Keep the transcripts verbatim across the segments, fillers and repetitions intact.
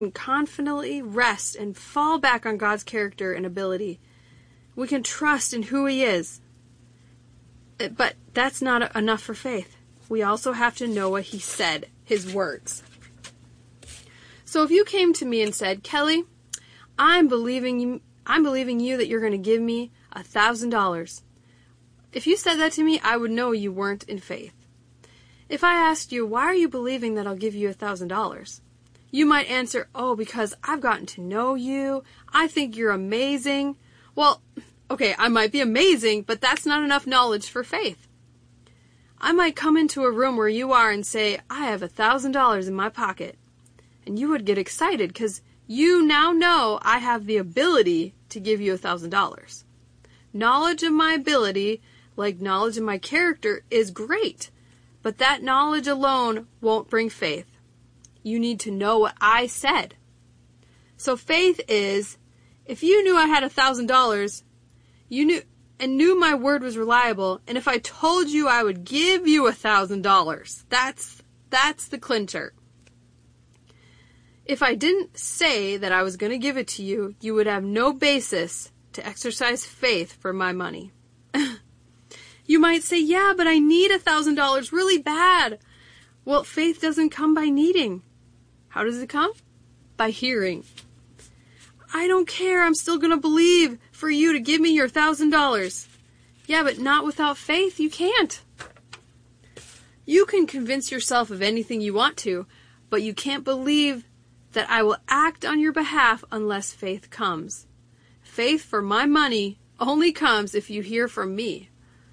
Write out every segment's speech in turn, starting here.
confidently rest and fall back on God's character and ability. We can trust in who He is. But that's not enough for faith. We also have to know what He said, His words. So if you came to me and said, Kelly, I'm believing you, I'm believing you that you're going to give me a thousand dollars. If you said that to me, I would know you weren't in faith. If I asked you, why are you believing that I'll give you a thousand dollars? You might answer, oh, because I've gotten to know you. I think you're amazing. Well, okay, I might be amazing, but that's not enough knowledge for faith. I might come into a room where you are and say, I have a thousand dollars in my pocket. And you would get excited because you now know I have the ability to give you a thousand dollars. Knowledge of my ability, like knowledge of my character, is great, but that knowledge alone won't bring faith. You need to know what I said. So faith is, if you knew I had a thousand dollars, you knew and knew my word was reliable, and if I told you I would give you a thousand dollars, that's that's the clincher. If I didn't say that I was going to give it to you, you would have no basis to exercise faith for my money. You might say, yeah, but I need a thousand dollars really bad. Well, faith doesn't come by needing. How does it come? By hearing. I don't care. I'm still going to believe for you to give me your thousand dollars. Yeah, but not without faith. You can't. You can convince yourself of anything you want to, but you can't believe that I will act on your behalf unless faith comes. Faith for my money only comes if you hear from me.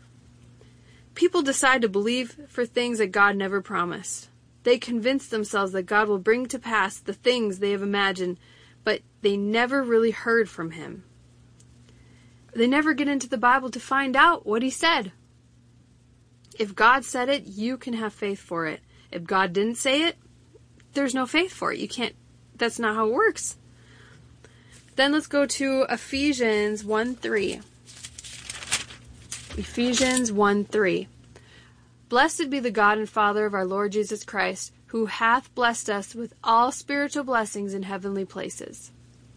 People decide to believe for things that God never promised. They convince themselves that God will bring to pass the things they have imagined, but they never really heard from Him. They never get into the Bible to find out what He said. If God said it, you can have faith for it. If God didn't say it, there's no faith for it. You can't, that's not how it works. Then let's go to Ephesians one three. Ephesians one three. Blessed be the God and Father of our Lord Jesus Christ, who hath blessed us with all spiritual blessings in heavenly places.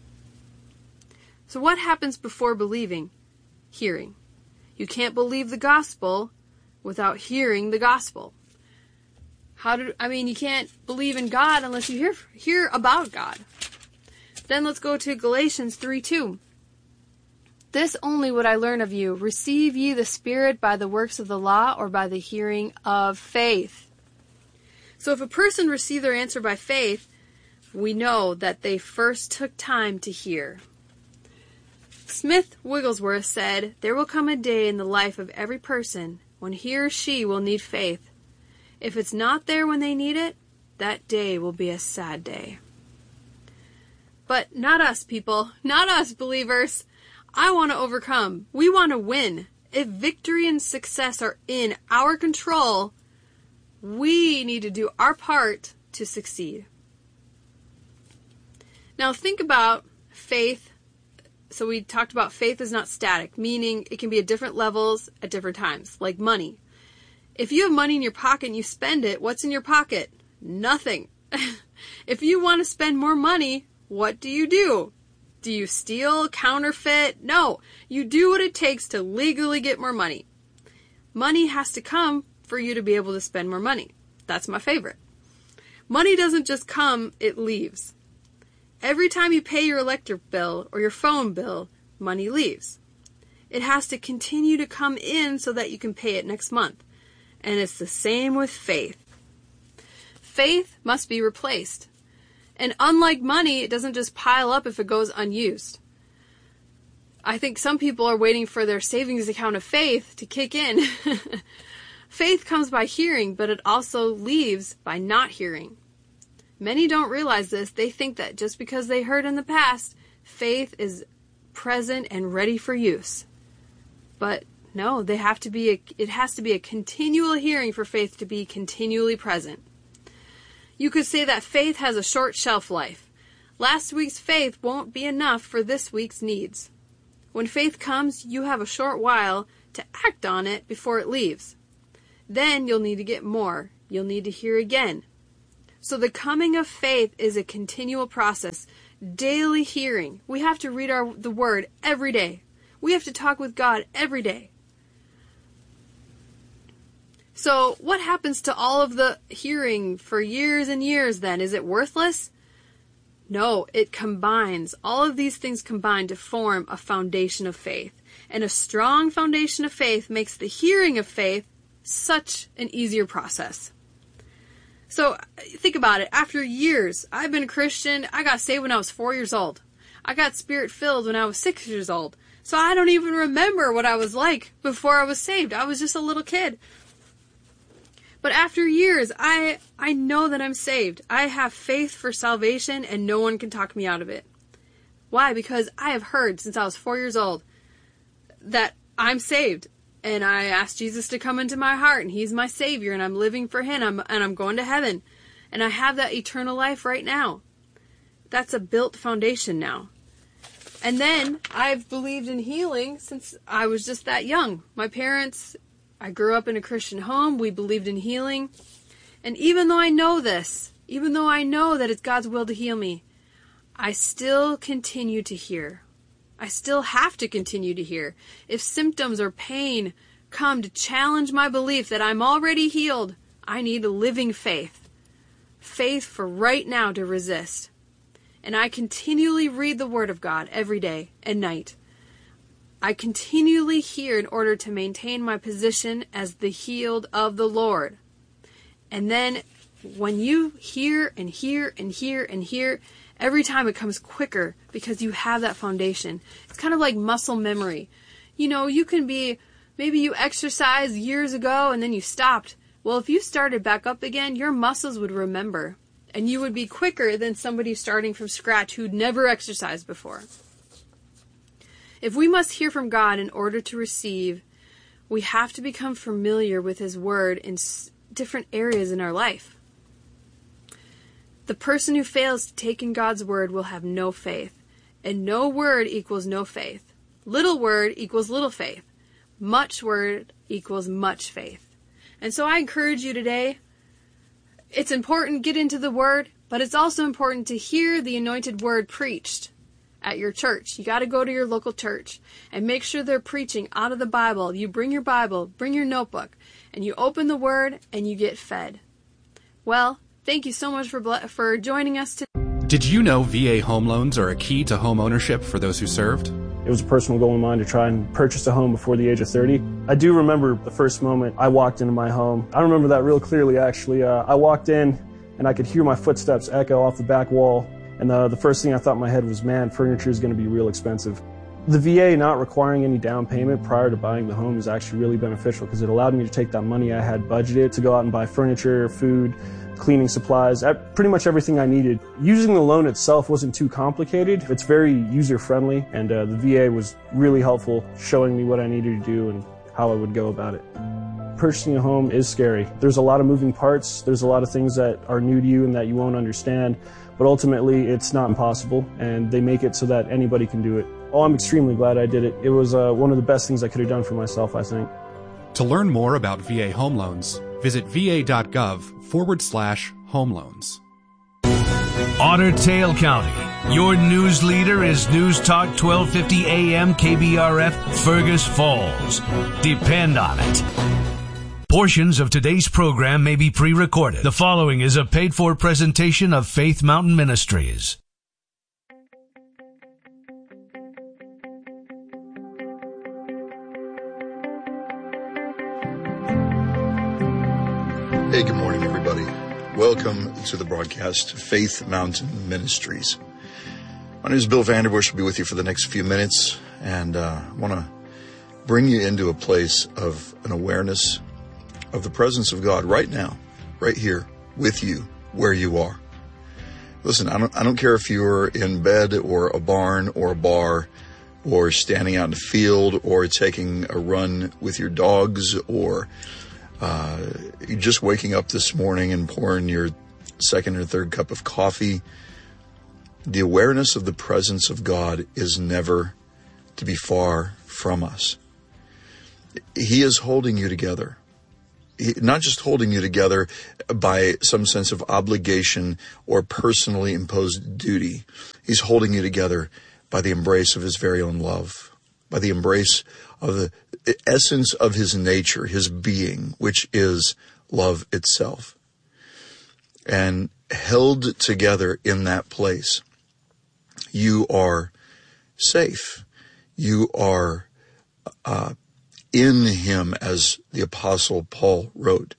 So what happens before believing? Hearing. You can't believe the gospel without hearing the gospel. How do, I mean, you can't believe in God unless you hear, hear about God. Then let's go to Galatians three two. This only would I learn of you. Receive ye the Spirit by the works of the law or by the hearing of faith? So if a person received their answer by faith, we know that they first took time to hear. Smith Wigglesworth said, there will come a day in the life of every person when he or she will need faith. If it's not there when they need it, that day will be a sad day. But not us, people. Not us, believers. I want to overcome. We want to win. If victory and success are in our control, we need to do our part to succeed. Now think about faith. So we talked about faith is not static, meaning it can be at different levels at different times, like money. If you have money in your pocket and you spend it, what's in your pocket? Nothing. If you want to spend more money, what do you do? Do you steal, counterfeit? No, you do what it takes to legally get more money. Money has to come for you to be able to spend more money. That's my favorite. Money doesn't just come, it leaves. Every time you pay your electric bill or your phone bill, money leaves. It has to continue to come in so that you can pay it next month. And it's the same with faith. Faith must be replaced. And unlike money, it doesn't just pile up if it goes unused. I think some people are waiting for their savings account of faith to kick in. Faith comes by hearing, but it also leaves by not hearing. Many don't realize this. They think that just because they heard in the past, faith is present and ready for use. But no, they have to be a, it has to be a continual hearing for faith to be continually present. You could say that faith has a short shelf life. Last week's faith won't be enough for this week's needs. When faith comes, you have a short while to act on it before it leaves. Then you'll need to get more. You'll need to hear again. So the coming of faith is a continual process. Daily hearing. We have to read our the Word every day. We have to talk with God every day. So what happens to all of the hearing for years and years then? Is it worthless? No, it combines. All of these things combine to form a foundation of faith. And a strong foundation of faith makes the hearing of faith such an easier process. So think about it. After years, I've been a Christian. I got saved when I was four years old. I got Spirit-filled when I was six years old. So I don't even remember what I was like before I was saved. I was just a little kid. But after years, I I know that I'm saved. I have faith for salvation, and no one can talk me out of it. Why? Because I have heard since I was four years old that I'm saved. And I asked Jesus to come into my heart, and He's my Savior, and I'm living for Him, I'm, and I'm going to heaven. And I have that eternal life right now. That's a built foundation now. And then I've believed in healing since I was just that young. My parents, I grew up in a Christian home. We believed in healing. And even though I know this, even though I know that it's God's will to heal me, I still continue to hear. I still have to continue to hear. If symptoms or pain come to challenge my belief that I'm already healed, I need a living faith. Faith for right now to resist. And I continually read the Word of God every day and night. I continually hear in order to maintain my position as the healed of the Lord. And then when you hear and hear and hear and hear, every time it comes quicker because you have that foundation. It's kind of like muscle memory. You know, you can be, maybe you exercised years ago and then you stopped. Well, if you started back up again, your muscles would remember. And you would be quicker than somebody starting from scratch who'd never exercised before. If we must hear from God in order to receive, we have to become familiar with His Word in different areas in our life. The person who fails to take in God's Word will have no faith. And no word equals no faith. Little word equals little faith. Much word equals much faith. And so I encourage you today, it's important to get into the Word, but it's also important to hear the anointed Word preached at your church. You got to go to your local church and make sure they're preaching out of the Bible. You bring your Bible, bring your notebook, and you open the Word and you get fed. Well, thank you so much for for joining us today. Did you know V A home loans are a key to home ownership for those who served? It was a personal goal of mine to try and purchase a home before the age of thirty. I do remember the first moment I walked into my home. I remember that real clearly, actually. Uh, I walked in and I could hear my footsteps echo off the back wall. And uh, the first thing I thought in my head was, man, furniture is going to be real expensive. The V A not requiring any down payment prior to buying the home is actually really beneficial because it allowed me to take that money I had budgeted to go out and buy furniture, food, cleaning supplies, pretty much everything I needed. Using the loan itself wasn't too complicated. It's very user-friendly, and uh, the V A was really helpful, showing me what I needed to do and how I would go about it. Purchasing a home is scary. There's a lot of moving parts. There's a lot of things that are new to you and that you won't understand, but ultimately it's not impossible, and they make it so that anybody can do it. Oh, I'm extremely glad I did it. It was uh, one of the best things I could have done for myself, I think. To learn more about V A home loans, visit va.gov forward slash home loans. Otter Tail County. Your news leader is News Talk twelve fifty A M K B R F Fergus Falls. Depend on it. Portions of today's program may be pre-recorded. The following is a paid-for presentation of Faith Mountain Ministries. Hey, good morning, everybody. Welcome to the broadcast, Faith Mountain Ministries. My name is Bill Vanderbush. I'll be with you for the next few minutes, and uh, I want to bring you into a place of an awareness of the presence of God right now, right here, with you, where you are. Listen, I don't, I don't care if you're in bed or a barn or a bar or standing out in the field or taking a run with your dogs or Uh, you're just waking up this morning and pouring your second or third cup of coffee. The awareness of the presence of God is never to be far from us. He is holding you together. he, not just holding you together by some sense of obligation or personally imposed duty. He's holding you together by the embrace of his very own love, by the embrace of the essence of his nature, his being, which is love itself. And held together in that place, you are safe. You are uh, in him, as the Apostle Paul wrote,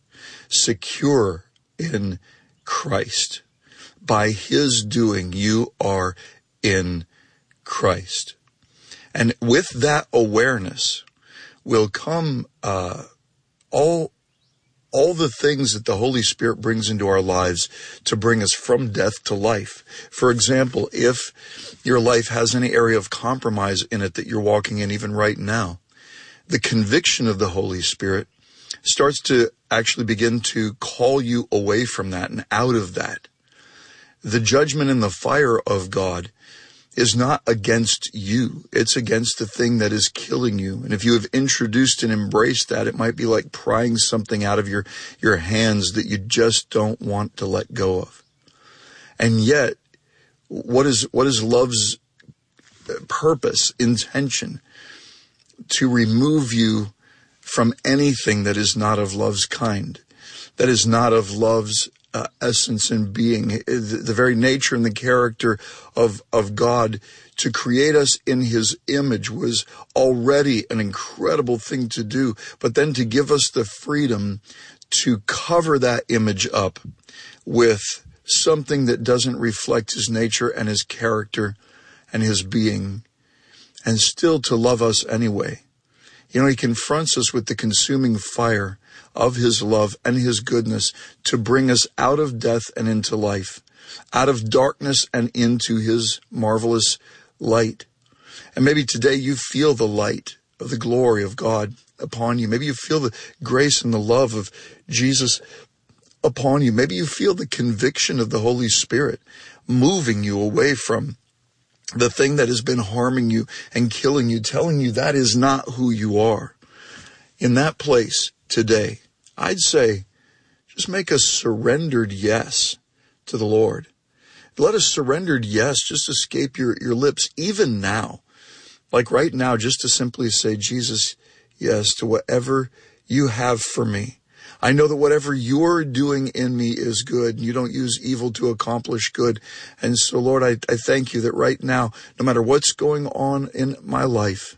secure in Christ. By his doing, you are in Christ. And with that awareness will come uh, all all the things that the Holy Spirit brings into our lives to bring us from death to life. For example, if your life has any area of compromise in it that you're walking in even right now, the conviction of the Holy Spirit starts to actually begin to call you away from that and out of that. The judgment and the fire of God is not against you. It's against the thing that is killing you. And if you have introduced and embraced that, it might be like prying something out of your, your hands that you just don't want to let go of. And yet, what is, what is love's purpose, intention? To remove you from anything that is not of love's kind, that is not of love's Uh, essence and being, the, the very nature and the character of, of God. To create us in his image was already an incredible thing to do, but then to give us the freedom to cover that image up with something that doesn't reflect his nature and his character and his being, and still to love us anyway. You know, he confronts us with the consuming fire of his love and his goodness to bring us out of death and into life, out of darkness and into his marvelous light. And maybe today you feel the light of the glory of God upon you. Maybe you feel the grace and the love of Jesus upon you. Maybe you feel the conviction of the Holy Spirit moving you away from the thing that has been harming you and killing you, telling you that is not who you are. In that place today, I'd say just make a surrendered yes to the Lord. Let a surrendered yes just escape your, your lips, even now. Like right now, just to simply say, Jesus, yes, to whatever you have for me. I know that whatever you're doing in me is good. You don't use evil to accomplish good. And so, Lord, I, I thank you that right now, no matter what's going on in my life,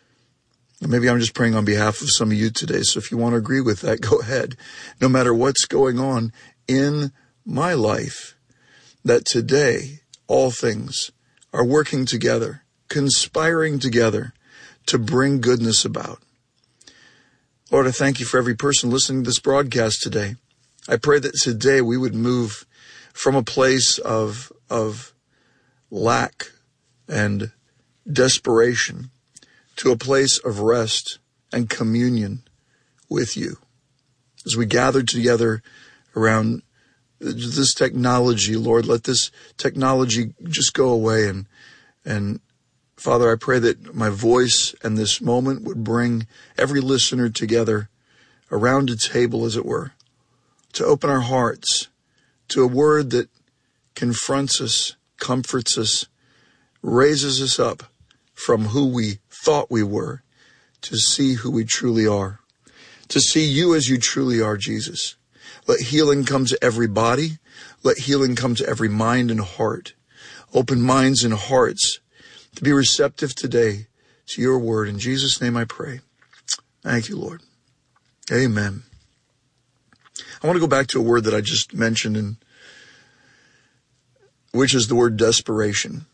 and maybe I'm just praying on behalf of some of you today, so if you want to agree with that, go ahead. No matter what's going on in my life, that today all things are working together, conspiring together to bring goodness about. Lord, I thank you for every person listening to this broadcast today. I pray that today we would move from a place of, of lack and desperation to a place of rest and communion with you. As we gather together around this technology, Lord, let this technology just go away. And, and Father, I pray that my voice and this moment would bring every listener together around a table, as it were, to open our hearts to a word that confronts us, comforts us, raises us up from who we thought we were to see who we truly are, to see you as you truly are, Jesus. Let healing come to every body. Let healing come to every mind and heart. Open minds and hearts to be receptive today to your word. In Jesus' name I pray. Thank you, Lord. Amen. I want to go back to a word that I just mentioned, and which is the word desperation.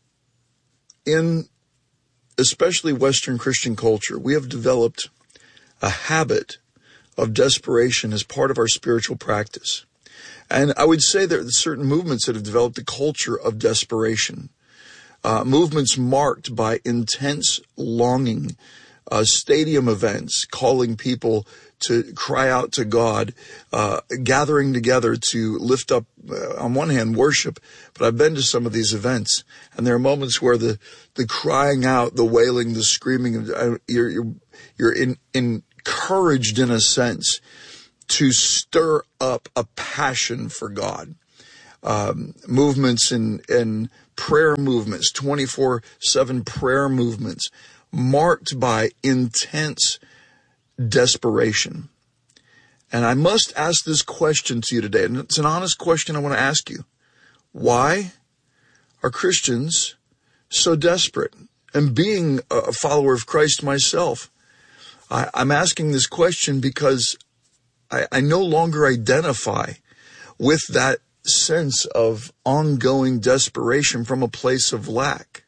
In especially Western Christian culture, we have developed a habit of desperation as part of our spiritual practice. And I would say there are certain movements that have developed a culture of desperation. Uh, movements marked by intense longing, uh, stadium events, calling people to cry out to God, uh, gathering together to lift up, uh, on one hand, worship. But I've been to some of these events, and there are moments where the, the crying out, the wailing, the screaming, uh, you're, you're, you're in, encouraged in a sense to stir up a passion for God. Um, movements and, and prayer movements, twenty-four seven prayer movements, marked by intense desperation. And I must ask this question to you today, and it's an honest question I want to ask you. Why are Christians so desperate? And being a follower of Christ myself, I, I'm asking this question because I, I no longer identify with that sense of ongoing desperation from a place of lack.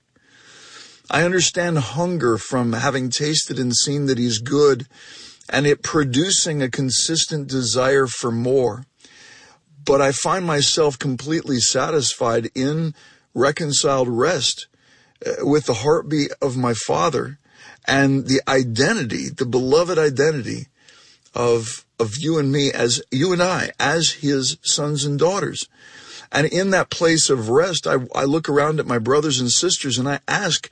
I understand hunger from having tasted and seen that He's good, and it producing a consistent desire for more. But I find myself completely satisfied in reconciled rest with the heartbeat of my Father and the identity, the beloved identity of of you and me, as you and I, as His sons and daughters. And in that place of rest, I, I look around at my brothers and sisters and I ask,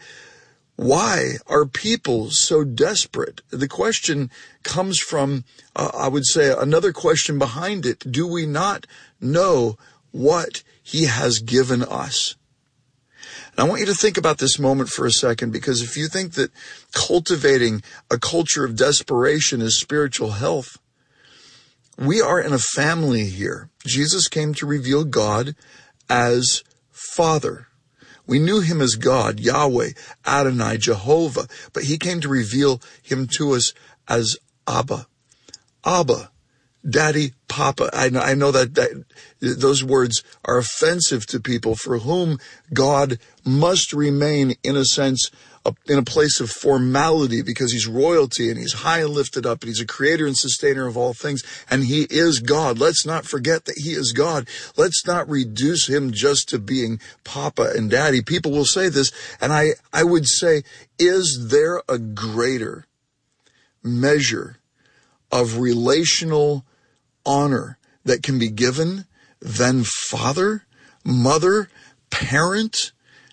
why are people so desperate? The question comes from, uh, I would say, another question behind it. Do we not know what He has given us? And I want you to think about this moment for a second, because if you think that cultivating a culture of desperation is spiritual health, we are in a family here. Jesus came to reveal God as Father. We knew Him as God, Yahweh, Adonai, Jehovah, but He came to reveal Him to us as Abba. Abba, Daddy, Papa. I know, I know that, that those words are offensive to people for whom God must remain, in a sense, in a place of formality, because He's royalty and He's high and lifted up and He's a creator and sustainer of all things, and He is God. Let's not forget that He is God. Let's not reduce Him just to being Papa and Daddy. People will say this, and I, I would say, is there a greater measure of relational honor that can be given than father, mother, parent?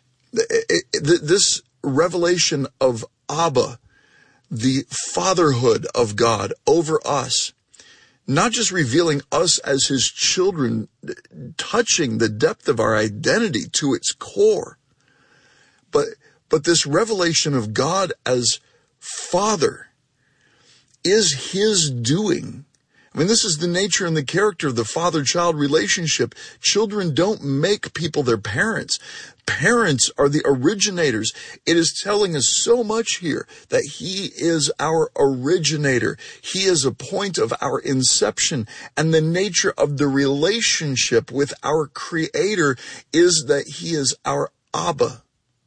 This revelation of Abba, the fatherhood of God over us, not just revealing us as His children, touching the depth of our identity to its core, but but this revelation of God as Father is His doing. I mean, this is the nature and the character of the father-child relationship. Children don't make people their parents. Parents are the originators. It is telling us so much here that He is our originator. He is a point of our inception. And the nature of the relationship with our Creator is that He is our Abba.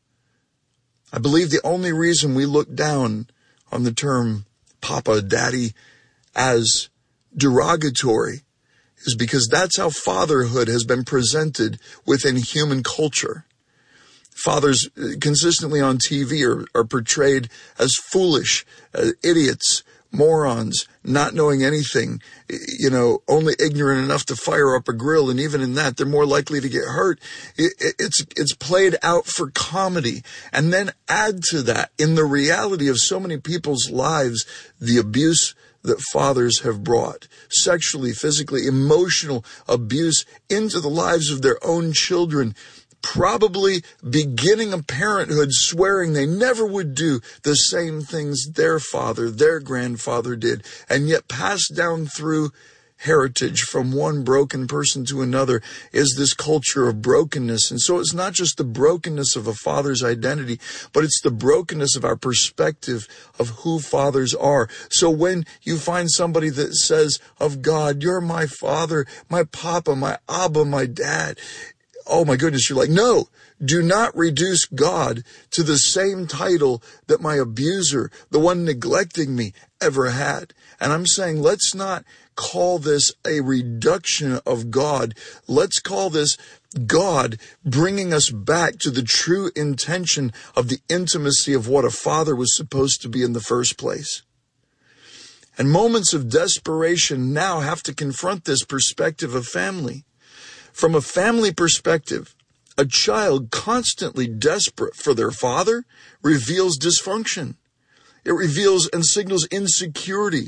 I believe the only reason we look down on the term Papa, Daddy as derogatory is because that's how fatherhood has been presented within human culture. Fathers consistently on T V are, are portrayed as foolish, uh, idiots, morons, not knowing anything, you know, only ignorant enough to fire up a grill. And even in that, they're more likely to get hurt. It, it, it's, it's played out for comedy. And then add to that, in the reality of so many people's lives, the abuse that fathers have brought, sexually, physically, emotional abuse into the lives of their own children, probably beginning of parenthood swearing they never would do the same things their father, their grandfather did, and yet passed down through heritage from one broken person to another is this culture of brokenness. And so it's not just the brokenness of a father's identity, but it's the brokenness of our perspective of who fathers are. So when you find somebody that says of God, you're my father, my papa, my Abba, my dad, oh my goodness, you're like, no, do not reduce God to the same title that my abuser, the one neglecting me, ever had. And I'm saying, let's not call this a reduction of God. Let's call this God bringing us back to the true intention of the intimacy of what a father was supposed to be in the first place. And moments of desperation now have to confront this perspective of family. From a family perspective, a child constantly desperate for their father reveals dysfunction. It reveals and signals insecurity,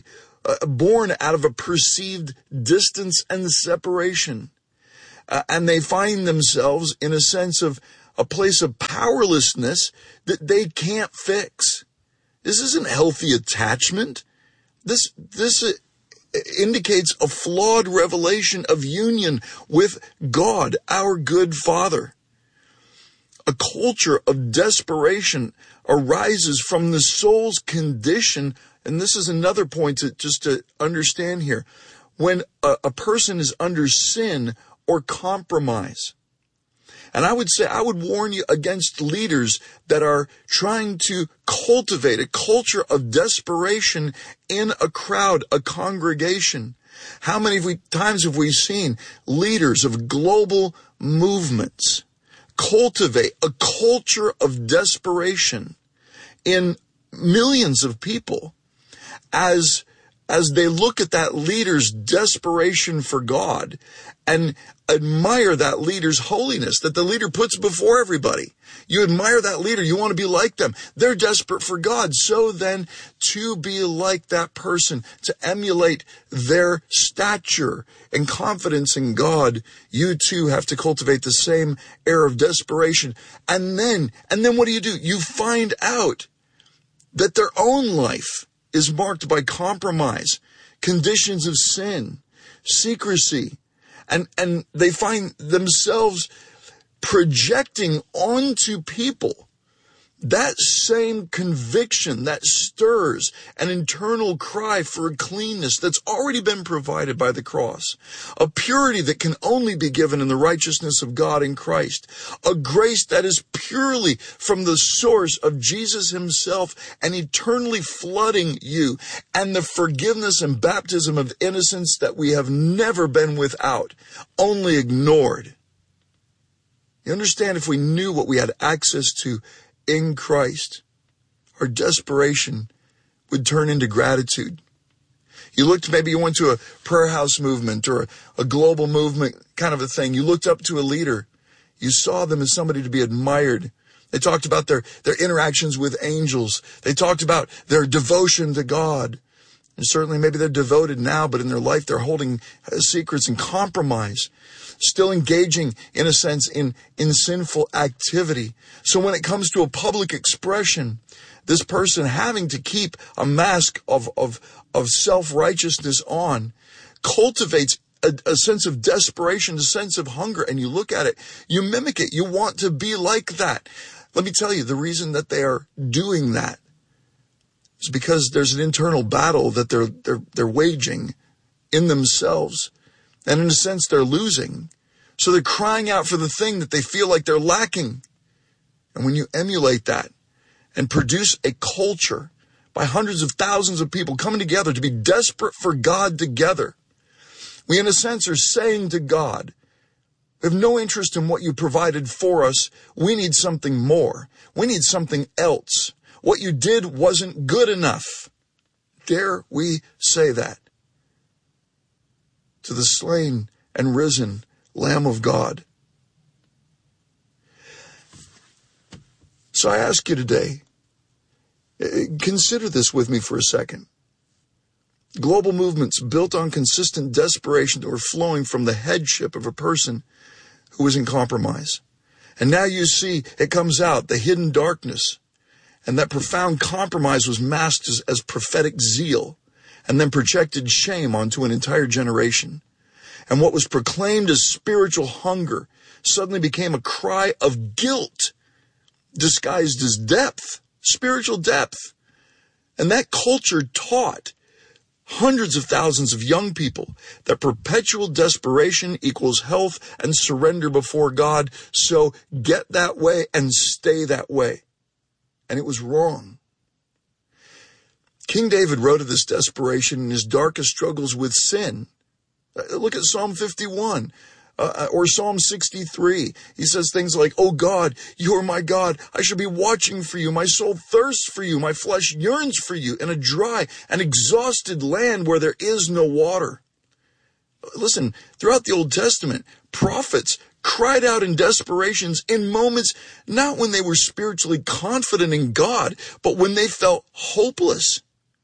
uh, born out of a perceived distance and separation. Uh, and they find themselves in a sense of a place of powerlessness that they can't fix. This isn't healthy attachment. This, this uh, indicates a flawed revelation of union with God, our good Father. A culture of desperation arises from the soul's condition, and this is another point to, just to understand here. When a, a person is under sin or compromise, and I would say, I would warn you against leaders that are trying to cultivate a culture of desperation in a crowd, a congregation. How many we, times have we seen leaders of global movements cultivate a culture of desperation in millions of people as as they look at that leader's desperation for God and admire that leader's holiness that the leader puts before everybody. You admire that leader. You want to be like them. They're desperate for God. So then to be like that person, to emulate their stature and confidence in God, you too have to cultivate the same air of desperation. And then, and then what do you do? You find out that their own life is marked by compromise, conditions of sin, secrecy, and, and they find themselves projecting onto people that same conviction that stirs an internal cry for a cleanness that's already been provided by the cross, a purity that can only be given in the righteousness of God in Christ, a grace that is purely from the source of Jesus himself and eternally flooding you, and the forgiveness and baptism of innocence that we have never been without, only ignored. You understand, if we knew what we had access to in Christ, our desperation would turn into gratitude. You looked, maybe you went to a prayer house movement or a, a global movement kind of a thing. You looked up to a leader. You saw them as somebody to be admired. They talked about their, their interactions with angels. They talked about their devotion to God. And certainly maybe they're devoted now, but in their life they're holding secrets and compromise. Still engaging, in a sense, in, in sinful activity. So when it comes to a public expression, this person having to keep a mask of, of, of self-righteousness on cultivates a, a sense of desperation, a sense of hunger, and you look at it, you mimic it, you want to be like that. Let me tell you, the reason that they are doing that is because there's an internal battle that they're, they're, they're waging in themselves. And in a sense, they're losing. So they're crying out for the thing that they feel like they're lacking. And when you emulate that and produce a culture by hundreds of thousands of people coming together to be desperate for God together, we in a sense are saying to God, we have no interest in what you provided for us. We need something more. We need something else. What you did wasn't good enough. Dare we say that to the slain and risen Lamb of God? So I ask you today, consider this with me for a second. Global movements built on consistent desperation that were flowing from the headship of a person who was in compromise. And now you see it comes out, the hidden darkness, and that profound compromise was masked as, as prophetic zeal, and then projected shame onto an entire generation. And what was proclaimed as spiritual hunger suddenly became a cry of guilt disguised as depth, spiritual depth. And that culture taught hundreds of thousands of young people that perpetual desperation equals health and surrender before God. So get that way and stay that way. And it was wrong. King David wrote of this desperation in his darkest struggles with sin. Look at Psalm fifty-one uh, or Psalm sixty-three. He says things like, "Oh God, you are my God. I shall be watching for you. My soul thirsts for you. My flesh yearns for you in a dry and exhausted land where there is no water." Listen, throughout the Old Testament, prophets cried out in desperations in moments, not when they were spiritually confident in God, but when they felt hopeless.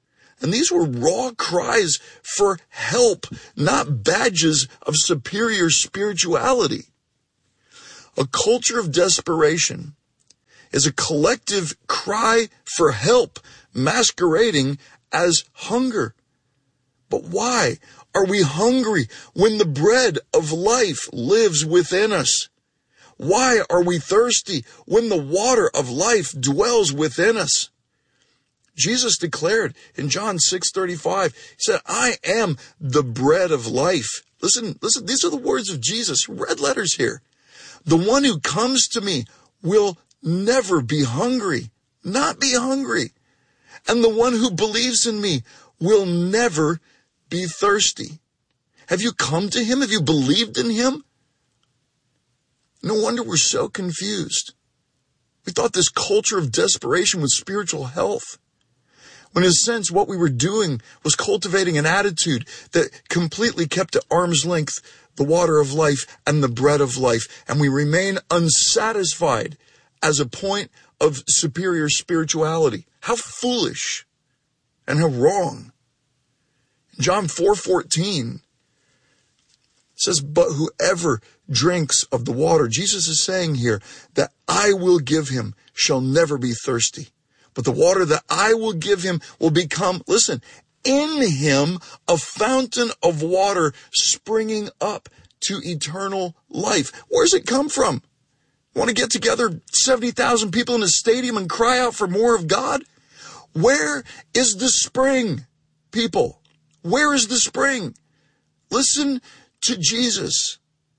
And these were raw cries for help, not badges of superior spirituality. A culture of desperation is a collective cry for help masquerading as hunger. But why are we hungry when the bread of life lives within us? Why are we thirsty when the water of life dwells within us? Jesus declared in John six thirty-five, he said, I am the bread of life. Listen, listen, these are the words of Jesus, red letters here. The one who comes to me will never be hungry, not be hungry. And the one who believes in me will never be thirsty. Have you come to him? Have you believed in him? No wonder we're so confused. We thought this culture of desperation was spiritual health, when in a sense what we were doing was cultivating an attitude that completely kept at arm's length the water of life and the bread of life, and we remain unsatisfied as a point of superior spirituality. How foolish and how wrong. John four fourteen says, but whoever drinks of the water, Jesus is saying here, that I will give him shall never be thirsty. But the water that I will give him will become, listen, in him a fountain of water springing up to eternal life. Where's it come from? Want to get together seventy thousand people in a stadium and cry out for more of God? Where is the spring, people? Where is the spring? Listen to Jesus.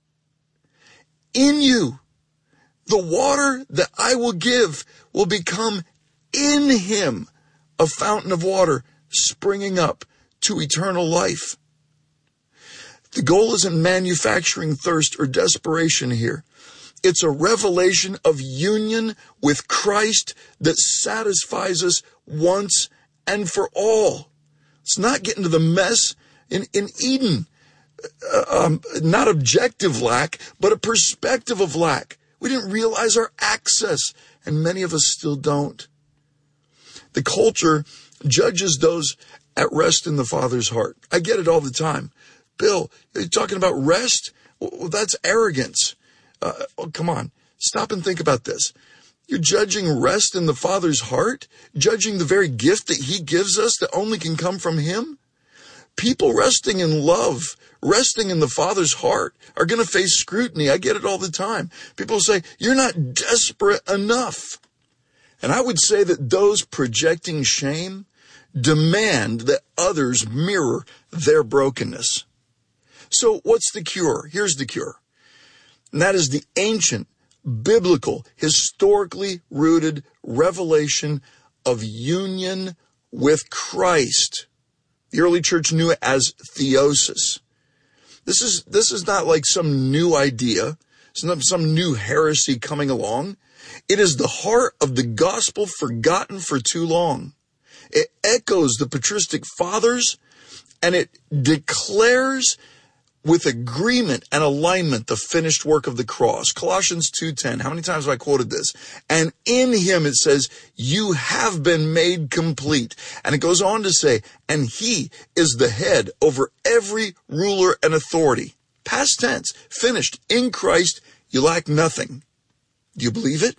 In you, the water that I will give will become in him a fountain of water springing up to eternal life. The goal isn't manufacturing thirst or desperation here. It's a revelation of union with Christ that satisfies us once and for all. It's not getting to the mess in, in Eden. Uh, um, not objective lack, but a perspective of lack. We didn't realize our access, and many of us still don't. The culture judges those at rest in the Father's heart. I get it all the time. Bill, you're talking about rest? Well, that's arrogance. Uh, oh, come on. Stop and think about this. You're judging rest in the Father's heart? Judging the very gift that he gives us that only can come from him? People resting in love, resting in the Father's heart, are going to face scrutiny. I get it all the time. People say, you're not desperate enough. And I would say that those projecting shame demand that others mirror their brokenness. So what's the cure? Here's the cure. And that is the ancient, biblical, historically rooted revelation of union with Christ. The early church knew it as theosis. This is, this is not like some new idea. It's not some new heresy coming along. It is the heart of the gospel forgotten for too long. It echoes the patristic fathers, and it declares with agreement and alignment the finished work of the cross. Colossians two ten. How many times have I quoted this? And in him it says, you have been made complete. And it goes on to say, and he is the head over every ruler and authority. Past tense, finished. In Christ, you lack nothing. Do you believe it?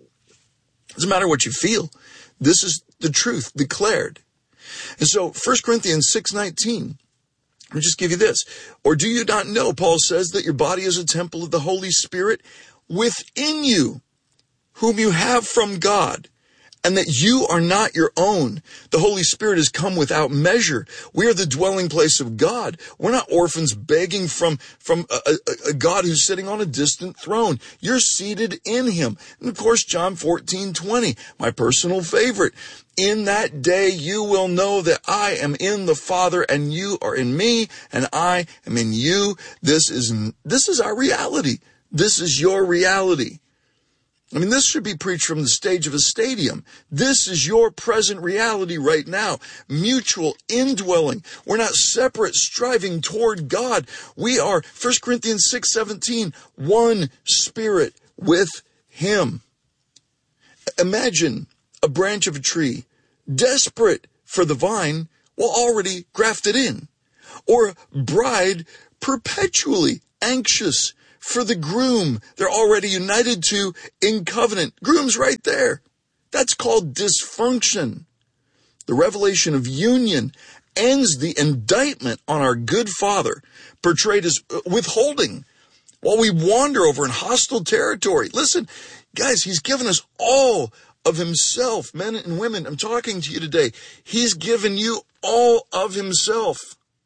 Doesn't matter what you feel. This is the truth declared. And so First Corinthians six nineteen. Let me just give you this. Or do you not know, Paul says, that your body is a temple of the Holy Spirit within you, whom you have from God, and that you are not your own. The Holy Spirit has come without measure. We are the dwelling place of God. We're not orphans begging from, from a, a, a God who's sitting on a distant throne. You're seated in him. And of course, John fourteen twenty, my personal favorite. In that day you will know that I am in the Father and you are in me and I am in you. This is, this is our reality. This is your reality. I mean, this should be preached from the stage of a stadium. This is your present reality right now. Mutual indwelling. We're not separate, striving toward God. We are, First Corinthians six seventeen, one spirit with him. Imagine a branch of a tree, desperate for the vine, while already grafted in. Or a bride perpetually anxious for the groom they're already united to in covenant. Groom's right there. That's called dysfunction. The revelation of union ends the indictment on our good father, portrayed as withholding while we wander over in hostile territory. Listen, guys, he's given us all of himself. Men and women, I'm talking to you today. He's given you all of himself.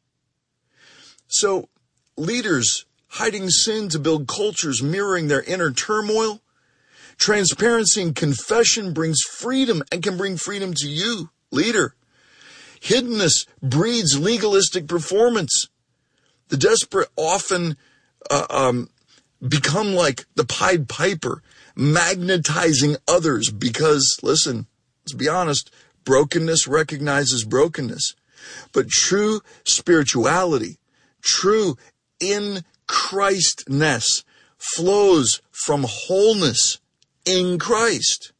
So, leaders hiding sin to build cultures mirroring their inner turmoil. Transparency and confession brings freedom and can bring freedom to you, leader. Hiddenness breeds legalistic performance. The desperate often uh, um, become like the Pied Piper, magnetizing others because, listen, let's be honest, brokenness recognizes brokenness. But true spirituality, true in Christness flows from wholeness in Christ.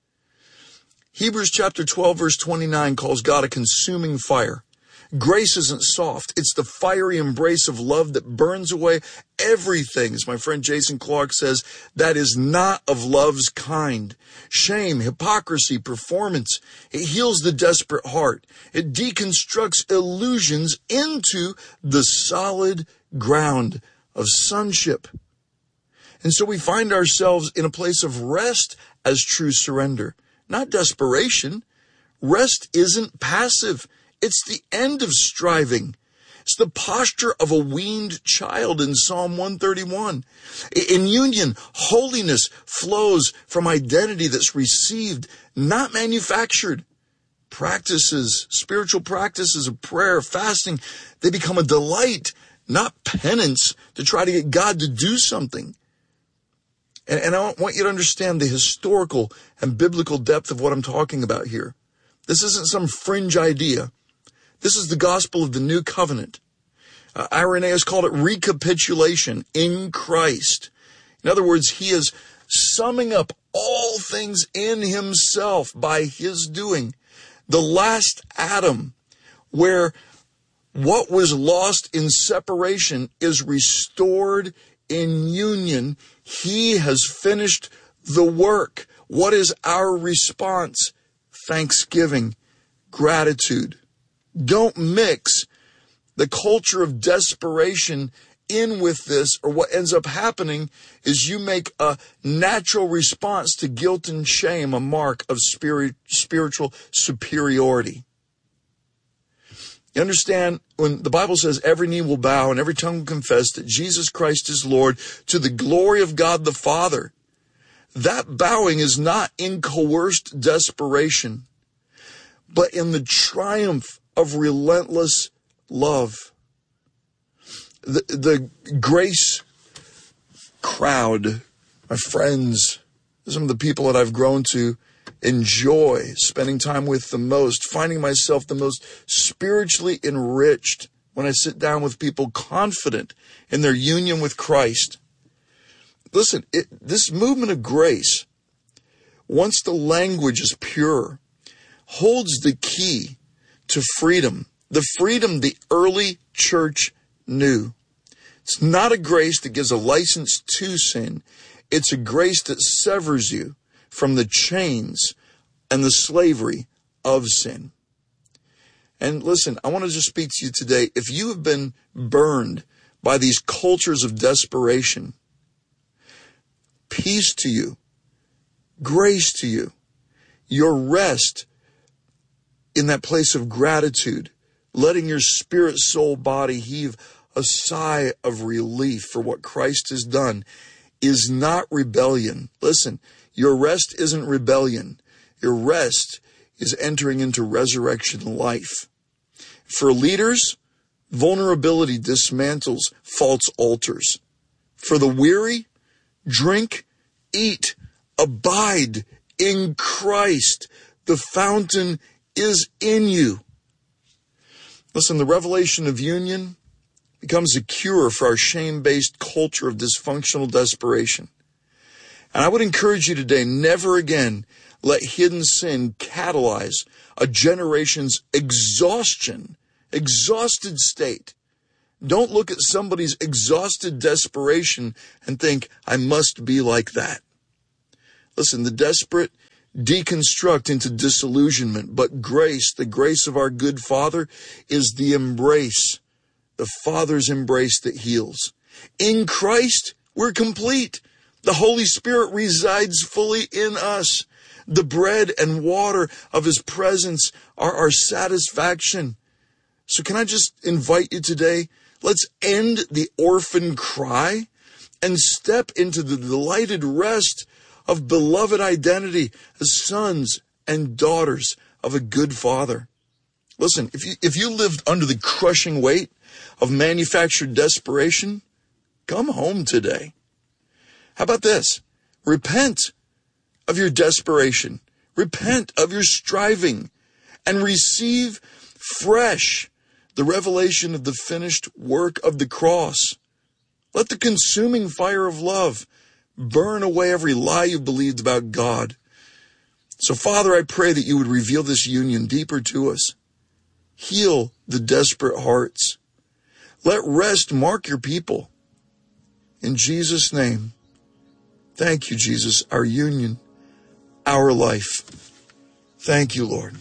Hebrews chapter twelve verse twenty-nine calls God a consuming fire. Grace isn't soft. It's the fiery embrace of love that burns away everything, as my friend Jason Clark says, that is not of love's kind. Shame, hypocrisy, performance. It heals the desperate heart. It deconstructs illusions into the solid ground of sonship. And so we find ourselves in a place of rest as true surrender, not desperation. Rest isn't passive. It's the end of striving. It's the posture of a weaned child in Psalm one thirty-one. In union, holiness flows from identity that's received, not manufactured. Practices, spiritual practices of prayer, fasting, they become a delight, not penance to try to get God to do something. And, and I want you to understand the historical and biblical depth of what I'm talking about here. This isn't some fringe idea. This is the gospel of the new covenant. Uh, Irenaeus called it recapitulation in Christ. In other words, he is summing up all things in himself by his doing. The last Adam, where what was lost in separation is restored in union. He has finished the work. What is our response? Thanksgiving, gratitude. Don't mix the culture of desperation in with this, or what ends up happening is you make a natural response to guilt and shame a mark of spirit, spiritual superiority. You understand, when the Bible says every knee will bow and every tongue will confess that Jesus Christ is Lord to the glory of God the Father, that bowing is not in coerced desperation, but in the triumph of relentless love. The, the grace crowd, my friends, some of the people that I've grown to enjoy spending time with the most, finding myself the most spiritually enriched when I sit down with people confident in their union with Christ. Listen, it, this movement of grace, once the language is pure, holds the key to freedom, the freedom the early church knew. It's not a grace that gives a license to sin. It's a grace that severs you from the chains and the slavery of sin. And listen, I want to just speak to you today. If you have been burned by these cultures of desperation, peace to you, grace to you, your rest in that place of gratitude, letting your spirit, soul, body heave a sigh of relief for what Christ has done, is not rebellion. Listen, your rest isn't rebellion. Your rest is entering into resurrection life. For leaders, vulnerability dismantles false altars. For the weary, drink, eat, abide in Christ. The fountain is in you. Listen, the revelation of union becomes a cure for our shame-based culture of dysfunctional desperation. And I would encourage you today, never again let hidden sin catalyze a generation's exhaustion, exhausted state. Don't look at somebody's exhausted desperation and think, I must be like that. Listen, the desperate deconstruct into disillusionment, but grace, the grace of our good Father, is the embrace, the Father's embrace that heals. In Christ, we're complete. The Holy Spirit resides fully in us. The bread and water of His presence are our satisfaction. So can I just invite you today? Let's end the orphan cry and step into the delighted rest of beloved identity as sons and daughters of a good Father. Listen, if you, if you lived under the crushing weight of manufactured desperation, come home today. How about this? Repent of your desperation. Repent of your striving and receive fresh the revelation of the finished work of the cross. Let the consuming fire of love burn away every lie you believed about God. So, Father, I pray that you would reveal this union deeper to us. Heal the desperate hearts. Let rest mark your people. In Jesus' name, thank you, Jesus, our union, our life. Thank you, Lord.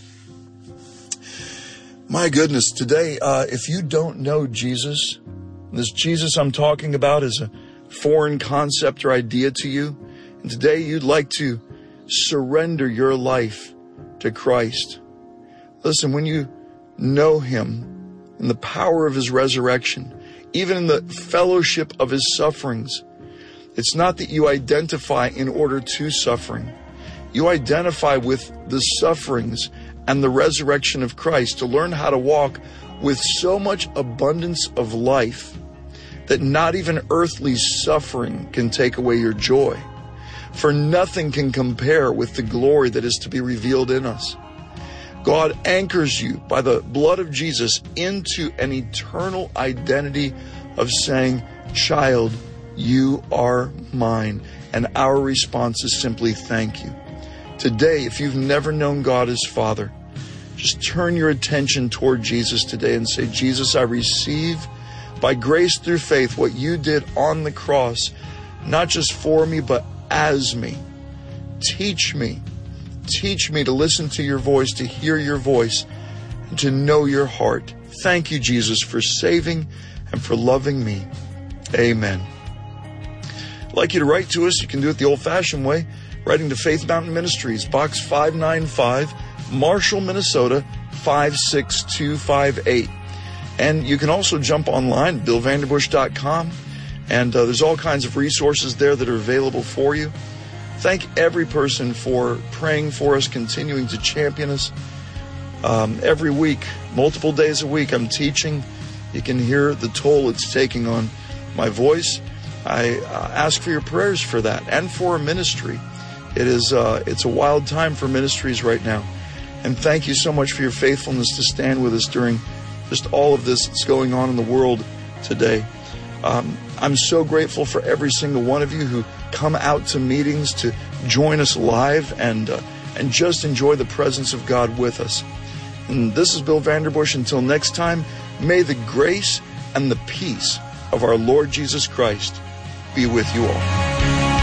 My goodness, today, uh, if you don't know Jesus, this Jesus I'm talking about is a foreign concept or idea to you, and today you'd like to surrender your life to Christ. Listen, when you know Him in the power of His resurrection, even in the fellowship of His sufferings, it's not that you identify in order to suffering. You identify with the sufferings and the resurrection of Christ to learn how to walk with so much abundance of life that not even earthly suffering can take away your joy. For nothing can compare with the glory that is to be revealed in us. God anchors you by the blood of Jesus into an eternal identity of saying, child, you are mine. And our response is simply thank you. Today, if you've never known God as Father, just turn your attention toward Jesus today and say, Jesus, I receive by grace through faith what you did on the cross, not just for me, but as me. Teach me. Teach me to listen to your voice, to hear your voice, and to know your heart. Thank you, Jesus, for saving and for loving me. Amen. I'd like you to write to us. You can do it the old-fashioned way, writing to Faith Mountain Ministries, Box five ninety-five, Marshall, Minnesota, five six two five eight. And you can also jump online, bill vanderbush dot com, and uh, there's all kinds of resources there that are available for you. Thank every person for praying for us, continuing to champion us. Um, every week, multiple days a week, I'm teaching. You can hear the toll it's taking on my voice. I uh, ask for your prayers for that and for our ministry. It is uh, it's a wild time for ministries right now. And thank you so much for your faithfulness to stand with us during just all of this that's going on in the world today. Um, I'm so grateful for every single one of you who come out to meetings to join us live and uh, and just enjoy the presence of God with us. And this is Bill Vanderbush. Until next time, may the grace and the peace of our Lord Jesus Christ be with you all.